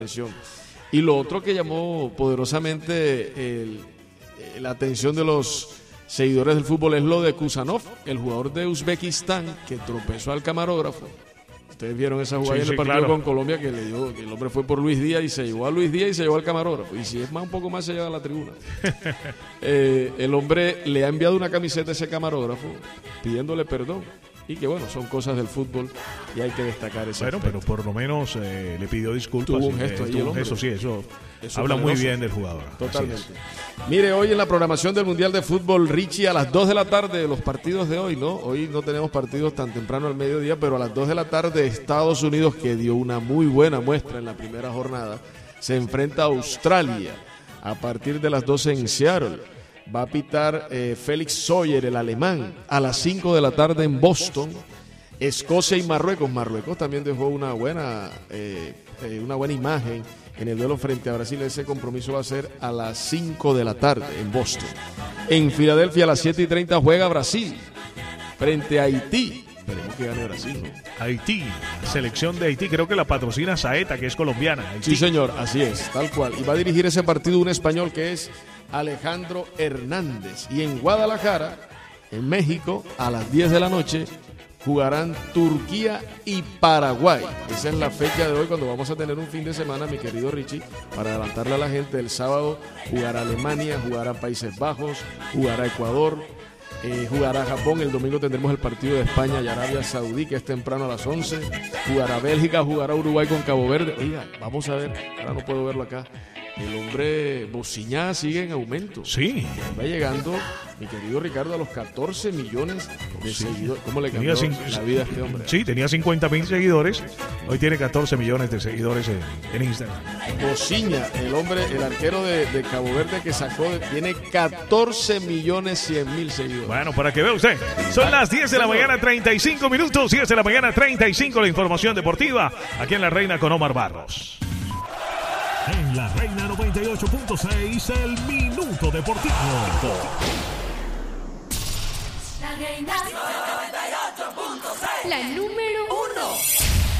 atención. Y lo otro que llamó poderosamente la atención de los seguidores del fútbol es lo de Kusanov, el jugador de Uzbekistán que tropezó al camarógrafo. Ustedes vieron esa jugada en el partido con Colombia que le dio, que el hombre fue por Luis Díaz y se llevó a Luis Díaz y se llevó al camarógrafo. Y si es más un poco más se lleva a la tribuna. El hombre le ha enviado una camiseta a ese camarógrafo pidiéndole perdón. Y que bueno, son cosas del fútbol y hay que destacar eso. Bueno, pero por lo menos le pidió disculpas. Tuvo un gesto ahí el hombre. Eso sí, eso habla muy bien del jugador. Totalmente. Mire, hoy en la programación del Mundial de Fútbol, Richie, a las 2 de la tarde, los partidos de hoy, ¿no? Hoy no tenemos partidos tan temprano al mediodía, pero a las 2 de la tarde, Estados Unidos, que dio una muy buena muestra en la primera jornada, se enfrenta a Australia a partir de las 12 en Seattle. Va a pitar Félix Sawyer, el alemán, a las 5 de la tarde en Boston. Escocia y Marruecos. Marruecos también dejó una buena imagen en el duelo frente a Brasil. Ese compromiso va a ser a las 5 de la tarde en Boston. En Filadelfia a las 7:30 juega Brasil frente a Haití. Esperemos que gane Brasil, ¿no? Haití, selección de Haití, creo que la patrocina Saeta, que es colombiana. Haití. Sí, señor, así es, tal cual. Y va a dirigir ese partido un español que es Alejandro Hernández. Y en Guadalajara, en México, a las 10 de la noche, jugarán Turquía y Paraguay. Esa es la fecha de hoy, cuando vamos a tener un fin de semana, mi querido Richie, para adelantarle a la gente. El sábado jugará Alemania, jugará Países Bajos, jugará Ecuador, jugará Japón. El domingo tendremos el partido de España y Arabia Saudí, que es temprano a las 11. Jugará Bélgica, jugará Uruguay con Cabo Verde. Oiga, vamos a ver, ahora no puedo verlo acá. El hombre Bociñá sigue en aumento. Sí. Va llegando, mi querido Ricardo, a los 14 millones de seguidores. ¿Cómo le cambió la vida a este hombre? Sí, tenía 50,000 seguidores. Hoy tiene 14 millones de seguidores en Instagram. Bociñá, el hombre, el arquero de Cabo Verde que sacó, tiene 14,100,000 seguidores. Bueno, para que vea usted. Son las 10 de la mañana, 35 minutos. 10 de la mañana, 35. La información deportiva aquí en La Reina con Omar Barros. En La Reina 98.6, el Minuto Deportivo. La Reina 98.6, la número